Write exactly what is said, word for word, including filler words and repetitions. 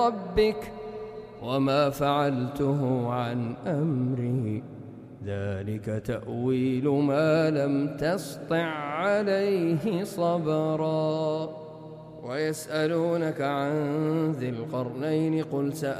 ربك وما فعلته عن أمري ذلك تأويل ما لم تسطع عليه صبرا ويسألونك عن ذي القرنين قل سأ